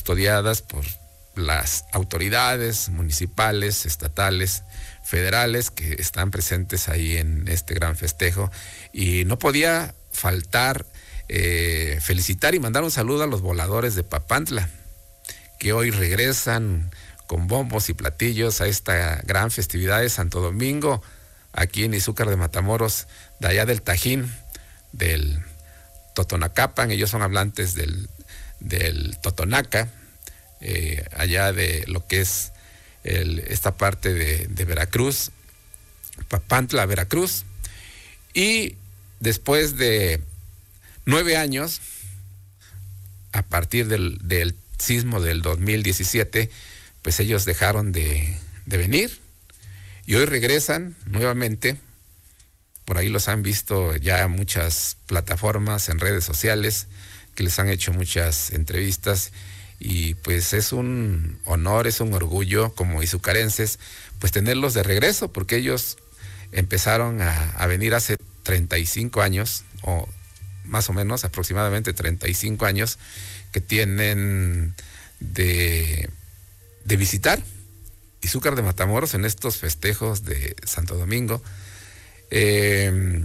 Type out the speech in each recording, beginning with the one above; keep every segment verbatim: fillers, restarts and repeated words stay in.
custodiadas por las autoridades municipales, estatales, federales que están presentes ahí en este gran festejo. Y no podía faltar eh, felicitar y mandar un saludo a los voladores de Papantla, que hoy regresan con bombos y platillos a esta gran festividad de Santo Domingo, aquí en Izúcar de Matamoros, de allá del Tajín, del Totonacapan. Ellos son hablantes del, del Totonaca, eh, allá de lo que es el, esta parte de, de Veracruz, Papantla, Veracruz. Y después de nueve años, a partir del, del sismo del dos mil diecisiete, pues ellos dejaron de, de venir y hoy regresan nuevamente. Por ahí los han visto ya muchas plataformas en redes sociales que les han hecho muchas entrevistas, y pues es un honor, es un orgullo como izucarenses pues tenerlos de regreso, porque ellos empezaron a, a venir hace treinta y cinco años, o más o menos aproximadamente treinta y cinco años que tienen de, de visitar Izúcar de Matamoros en estos festejos de Santo Domingo. Eh,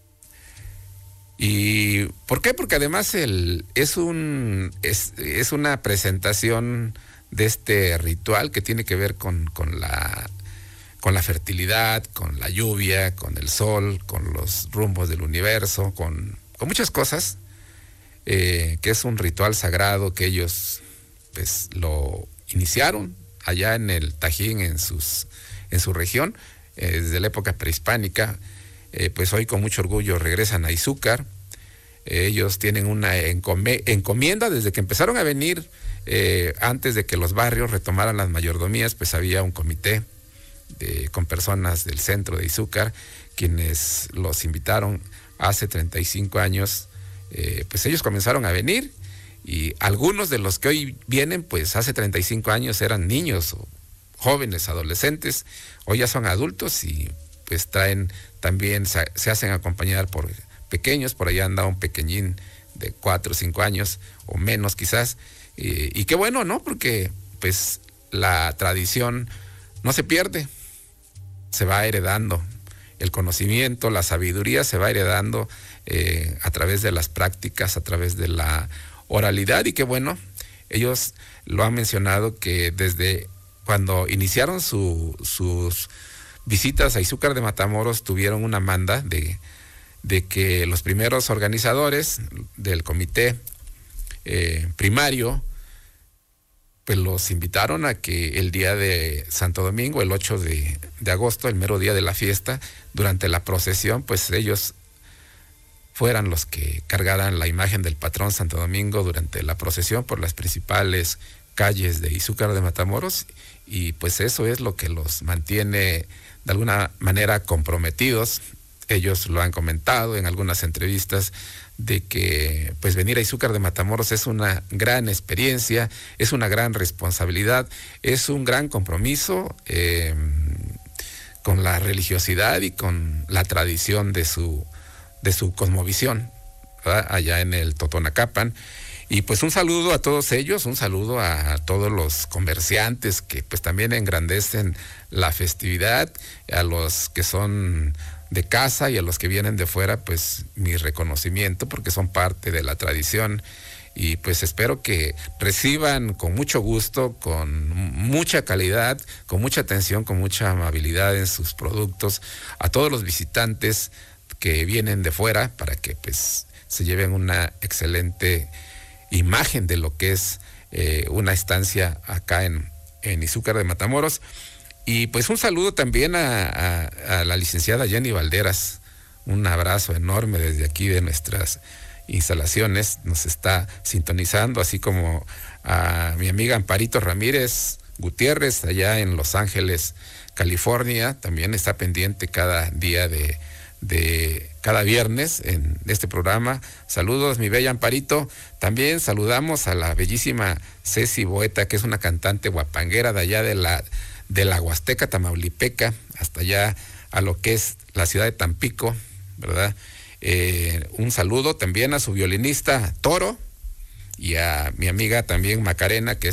¿Y por qué? Porque además el, es, un, es, es una presentación de este ritual que tiene que ver con, con, la, con la fertilidad, con la lluvia, con el sol, con los rumbos del universo, con, con muchas cosas, eh, que es un ritual sagrado que ellos pues lo iniciaron allá en el Tajín, en, sus, en su región, eh, desde la época prehispánica. Eh, pues hoy con mucho orgullo regresan a Izúcar. Eh, ellos tienen una encome- encomienda desde que empezaron a venir, eh, antes de que los barrios retomaran las mayordomías, pues había un comité de, con personas del centro de Izúcar, quienes los invitaron hace treinta y cinco años. Eh, pues ellos comenzaron a venir, y algunos de los que hoy vienen, pues hace treinta y cinco años eran niños o jóvenes, adolescentes, hoy ya son adultos y pues traen también, se, se hacen acompañar por pequeños. Por allá anda un pequeñín de cuatro o cinco años o menos quizás, y, y qué bueno, ¿no? Porque pues la tradición no se pierde, se va heredando, el conocimiento, la sabiduría se va heredando eh, a través de las prácticas, a través de la oralidad. Y qué bueno, ellos lo han mencionado, que desde cuando iniciaron su, sus visitas a Izúcar de Matamoros tuvieron una manda de, de que los primeros organizadores del comité eh, primario pues los invitaron a que el día de Santo Domingo, el ocho de, de agosto, el mero día de la fiesta, durante la procesión, pues ellos fueran los que cargaran la imagen del patrón Santo Domingo durante la procesión por las principales calles de Izúcar de Matamoros. Y pues eso es lo que los mantiene de alguna manera comprometidos. Ellos lo han comentado en algunas entrevistas, de que pues venir a Izúcar de Matamoros es una gran experiencia, es una gran responsabilidad, es un gran compromiso eh, con la religiosidad y con la tradición de su, de su cosmovisión, ¿verdad? Allá en el Totonacapan. Y pues un saludo a todos ellos, un saludo a todos los comerciantes que pues también engrandecen la festividad, a los que son de casa y a los que vienen de fuera, pues mi reconocimiento, porque son parte de la tradición. Y pues espero que reciban con mucho gusto, con mucha calidad, con mucha atención, con mucha amabilidad en sus productos, a todos los visitantes que vienen de fuera, para que pues se lleven una excelente imagen de lo que es eh, una estancia acá en, en Izúcar de Matamoros. Y pues un saludo también a, a, a la licenciada Jenny Valderas, un abrazo enorme desde aquí de nuestras instalaciones, nos está sintonizando, así como a mi amiga Amparito Ramírez Gutiérrez, allá en Los Ángeles, California, también está pendiente cada día de, de cada viernes en este programa. Saludos, mi bella Amparito. También saludamos a la bellísima Ceci Boeta, que es una cantante guapanguera de allá de la de la Huasteca Tamaulipeca, hasta allá a lo que es la ciudad de Tampico, ¿verdad? Eh, un saludo también a su violinista Toro y a mi amiga también Macarena, que